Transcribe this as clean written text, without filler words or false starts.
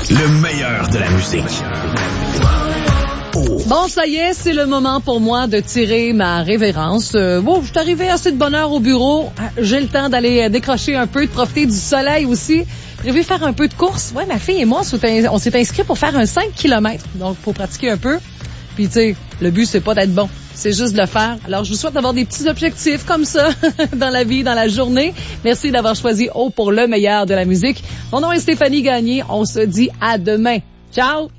Le meilleur de la musique. Bon, ça y est, c'est le moment pour moi de tirer ma révérence. Je suis arrivée assez de bonne heure au bureau. J'ai le temps d'aller décrocher un peu, de profiter du soleil aussi. Prévu faire un peu de course. Ouais, ma fille et moi, on s'est inscrits pour faire un 5 km. Donc, pour pratiquer un peu. Puis, tu sais, le but, c'est pas d'être bon. C'est juste de le faire. Alors, je vous souhaite d'avoir des petits objectifs comme ça dans la vie, dans la journée. Merci d'avoir choisi O pour le meilleur de la musique. Mon nom est Stéphanie Gagné. On se dit à demain. Ciao!